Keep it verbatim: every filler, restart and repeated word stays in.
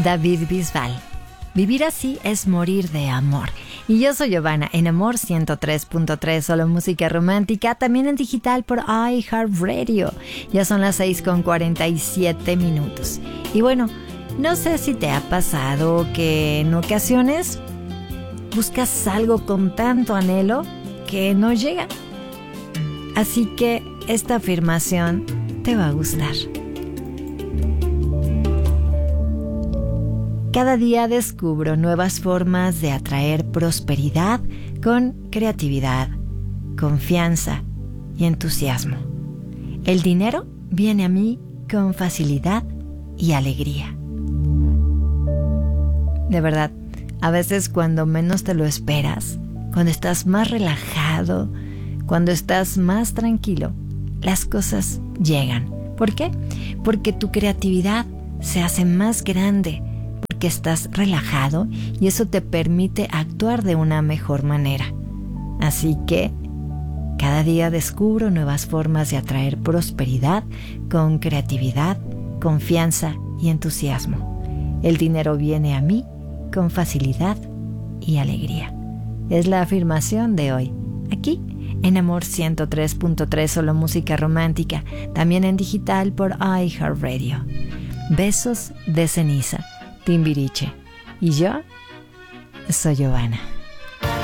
David Bisbal. Vivir así es morir de amor. Y yo soy Giovanna en Amor ciento tres punto tres, solo música romántica, también en digital por iHeartRadio. Ya son las seis con cuarenta y siete minutos. Y bueno, no sé si te ha pasado que en ocasiones buscas algo con tanto anhelo que no llega. Así que esta afirmación te va a gustar. Cada día descubro nuevas formas de atraer prosperidad con creatividad, confianza y entusiasmo. El dinero viene a mí con facilidad y alegría. De verdad, a veces cuando menos te lo esperas, cuando estás más relajado, cuando estás más tranquilo, las cosas llegan. ¿Por qué? Porque tu creatividad se hace más grande, que estás relajado y eso te permite actuar de una mejor manera. Así que cada día descubro nuevas formas de atraer prosperidad con creatividad, confianza y entusiasmo. El dinero viene a mí con facilidad y alegría. Es la afirmación de hoy, aquí en Amor ciento tres punto tres, solo música romántica, también en digital por iHeartRadio. Besos de ceniza. Timbiriche. Y yo soy Giovanna.